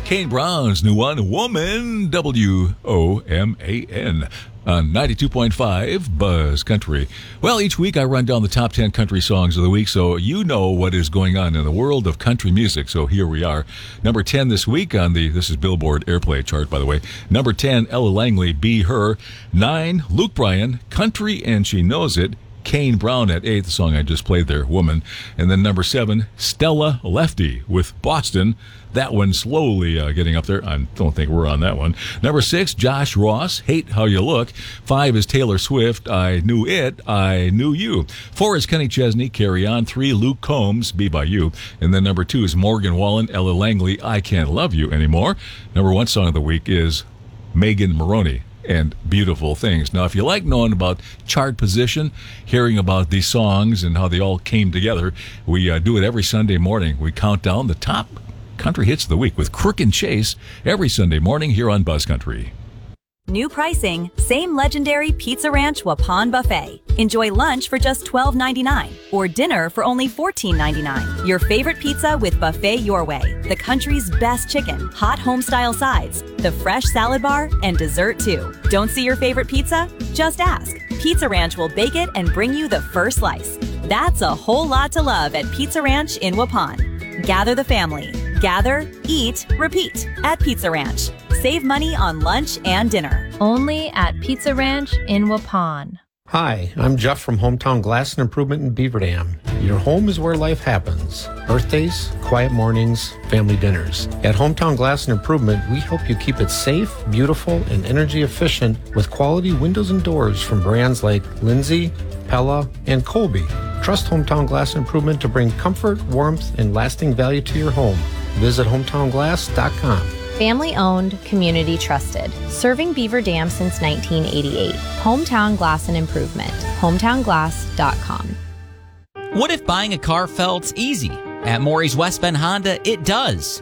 Kane Brown's new one, Woman, WOMAN, on 92.5 Buzz Country. Well, each week I run down the top 10 country songs of the week, so you know what is going on in the world of country music. So here we are. Number 10 this week on this is Billboard Airplay chart, by the way. Number 10, Ella Langley, Be Her. 9, Luke Bryan, Country and She Knows It. Kane Brown at 8, the song I just played there, Woman. And then number 7, Stella Lefty with Boston. That one slowly getting up there. I don't think we're on that one. Number 6, Josh Ross, Hate How You Look. 5 is Taylor Swift, I Knew It, I Knew You. 4 is Kenny Chesney, Carry On. 3, Luke Combs, Be By You. And then number 2 is Morgan Wallen, Ella Langley, I Can't Love You Anymore. Number 1 song of the week is Megan Maroney and Beautiful Things. Now, if you like knowing about chart position, hearing about these songs and how they all came together, we do it every Sunday morning. We count down the top country hits of the week with Crook and Chase every Sunday morning here on Buzz Country. New pricing, same legendary Pizza Ranch Waupun buffet. Enjoy lunch for just $12.99 or dinner for only $14.99. Your favorite pizza with Buffet Your Way. The country's best chicken, hot home-style sides, the fresh salad bar, and dessert too. Don't see your favorite pizza? Just ask. Pizza Ranch will bake it and bring you the first slice. That's a whole lot to love at Pizza Ranch in Waupun. Gather the family. Gather, eat, repeat at Pizza Ranch. Save money on lunch and dinner. Only at Pizza Ranch in Waupun. Hi, I'm Jeff from Hometown Glass and Improvement in Beaver Dam. Your home is where life happens. Birthdays, quiet mornings, family dinners. At Hometown Glass and Improvement, we help you keep it safe, beautiful, and energy efficient with quality windows and doors from brands like Lindsay, Pella, and Colby. Trust Hometown Glass and Improvement to bring comfort, warmth, and lasting value to your home. Visit hometownglass.com. Family owned, community trusted. Serving Beaver Dam since 1988. Hometown Glass and Improvement. Hometownglass.com. What if buying a car felt easy? At Maury's West Bend Honda, it does.